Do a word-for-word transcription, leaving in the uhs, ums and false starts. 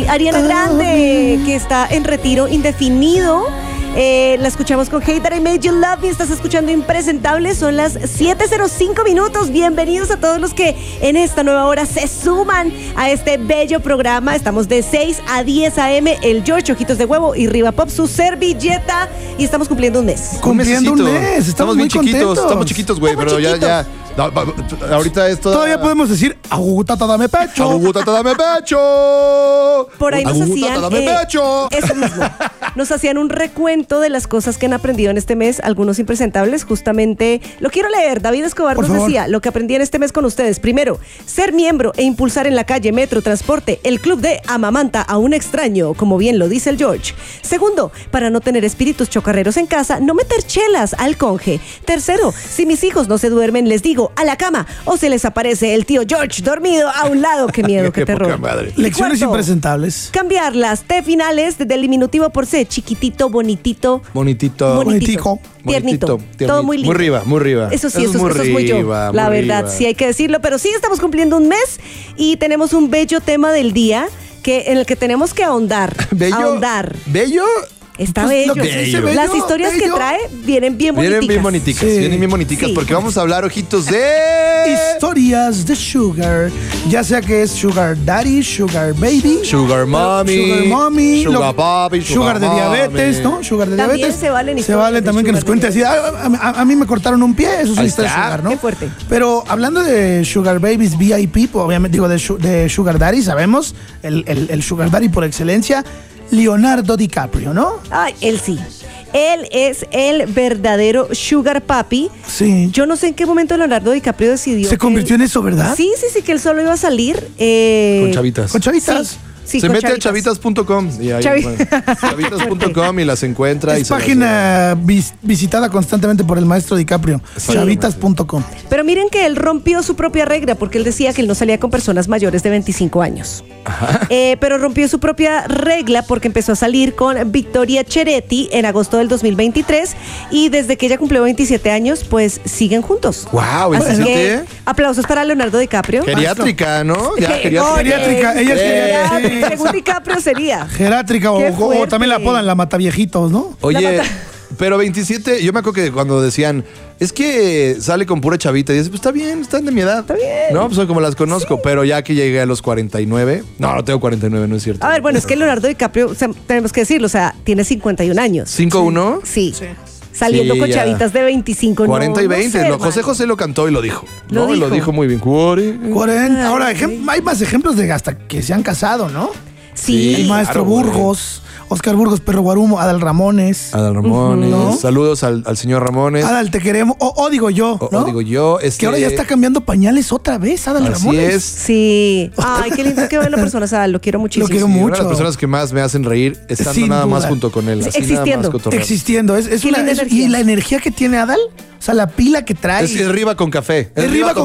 Ariana Grande, que está en retiro indefinido. Eh, la escuchamos con Hate That I Made You Love Me. Estás escuchando Impresentables. Son las siete cero cinco minutos. Bienvenidos a todos los que en esta nueva hora se suman a este bello programa. Estamos de seis a diez a eme. El George, Ojitos de Huevo y Riva Pop, su servilleta. Y estamos cumpliendo un mes. Cumpliendo un mes. Estamos, estamos bien chiquitos. Contentos. Estamos chiquitos, güey. Pero chiquitos. ya, ya. No, ahorita es toda... Todavía podemos decir, agugutata, dame pecho. Agugutata, dame pecho. Por ahí nos agugutata, hacían... dame eh, pecho. Eso mismo. Nos hacían un recuento de las cosas que han aprendido en este mes, algunos impresentables. Justamente, lo quiero leer. David Escobar Por nos favor. decía, lo que aprendí en este mes con ustedes. Primero, ser miembro e impulsar en la calle, metro, transporte, el club de amamanta a un extraño, como bien lo dice el George. Segundo, para no tener espíritus chocarreros en casa, no meter chelas al conge. Tercero, si mis hijos no se duermen, les digo, a la cama, o se les aparece el tío George dormido a un lado. Qué miedo, qué, qué terror. Lecciones Cuarto, impresentables. cambiar las T finales del diminutivo por C. Chiquitito, bonitito. Bonitito. Bonitico. Tiernito. Tiernito. Todo muy lindo. Muy riba, muy riba. Eso sí, eso, eso, es muy eso es muy yo. riba, La muy verdad, riba. sí hay que decirlo. Pero sí estamos cumpliendo un mes y tenemos un bello tema del día que, en el que tenemos que ahondar. ¿Bello? Ahondar. ¿Bello? Está Pues, bello. lo que dice bello, Las historias bello. que trae vienen bien boniticas. Vienen bien boniticas, Sí. vienen bien boniticas Sí. porque vamos a hablar, ojitos, de... Historias de Sugar. Ya sea que es Sugar Daddy, Sugar Baby. Sugar Mommy. Sugar Mommy. Sugar lo- Papi, Sugar, Sugar de diabetes, Mommy. ¿no? Sugar de También diabetes. se valen Se historias vale de también que nos Sugar cuente así. de A, a- a mí me cortaron un pie, eso es una Ahí historia de está. Sugar, ¿no? Qué fuerte. Pero hablando de Sugar Babies V I P, pues, obviamente digo de, su- de Sugar Daddy, sabemos, el, el, el Sugar Daddy por excelencia, Leonardo DiCaprio, ¿no? Ay, él sí. Él es el verdadero Sugar Papi. Sí. Yo no sé en qué momento Leonardo DiCaprio decidió. Se que convirtió él- en eso, ¿verdad? Sí, sí, sí, que él solo iba a salir. Eh, Con chavitas. Con chavitas. Sí, sí, se con mete a chavitas. chavitas punto com y ahí, Chavi- bueno, chavitas punto com y las encuentra. y Es se las página vis- visitada constantemente por el maestro DiCaprio. Sí. chavitas punto com. Pero miren que él rompió su propia regla porque él decía que él no salía con personas mayores de veinticinco años. Eh, pero rompió su propia regla porque empezó a salir con Victoria Cheretti en agosto del dos mil veintitrés y desde que ella cumplió veintisiete años, pues siguen juntos. Wow, Así que veintisiete. aplausos para Leonardo DiCaprio. Geriátrica, ¿no? Ya, Que- geriátrica. Geriátrica, ella es geriátrica. geriátrica. Según DiCaprio sería. Gerátrica o, Qué o- o fuerte. también la apodan la mataviejitos, ¿no? Oye, La mata- pero veintisiete, yo me acuerdo que cuando decían, es que sale con pura chavita, y dices, pues está bien, están de mi edad. Está bien. No, pues soy como las conozco, pero ya que llegué a los cuarenta y nueve, no, no tengo cuarenta y nueve, no es cierto. A ver, bueno, es que Leonardo DiCaprio, o sea, tenemos que decirlo, o sea, tiene cincuenta y un años. ¿cinco uno? Sí. Saliendo Sí, con ya. chavitas de veinticinco. no, cuarenta y no veinte. sé, No, José hermano. José lo cantó y lo dijo. Lo no, y lo dijo. dijo muy bien. Cuore- cuarenta. Ahora, ejem- hay más ejemplos de hasta que se han casado, ¿no? Sí. El maestro claro, güey. Burgos, Oscar Burgos, Perro Guarumo, Adal Ramones. Adal Ramones. ¿No? Saludos al, al señor Ramones. Adal, te queremos. O, o digo yo, O- ¿no? o digo yo, este, Que ahora ya está cambiando pañales otra vez, Adal Así Ramones. es. Sí. Ay, qué lindo que ven la persona, o sea, lo quiero muchísimo. Lo quiero Sí, una de mucho. las personas que más me hacen reír estando Sin nada más duda. junto con él. así nada Existiendo. más cotorreando. Existiendo. Es, es Qué una, linda es- energía. y la energía que tiene Adal, o sea, la pila que trae. Es, es riba con café. Es riba con